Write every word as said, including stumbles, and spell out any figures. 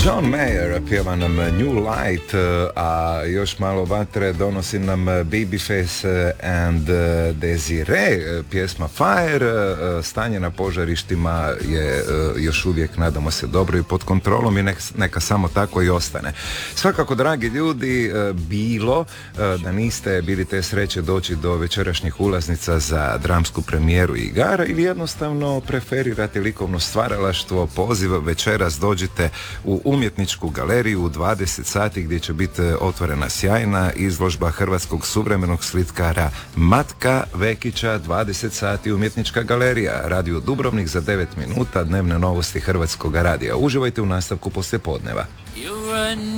John Mayer pjeva nam New Light, a još malo vatre donosi nam Babyface and Desiree, pjesma Fire. Stanje na požarištima je još uvijek, nadamo se, dobro i pod kontrolom i neka samo tako i ostane. Svakako, dragi ljudi, bilo da niste bili te sreće doći do večerašnjih ulaznica za dramsku premijeru igara ili jednostavno preferirate likovno stvaralaštvo, poziv večeras dođite u Umjetničku galeriju u dvadeset sati gdje će biti otvorena sjajna izložba hrvatskog suvremenog slitkara Matka Vekića. Dvadeset sati Umjetnička galerija, Radio Dubrovnik za devet minuta, dnevne novosti Hrvatskog radija. Uživajte u nastavku poslijepodneva.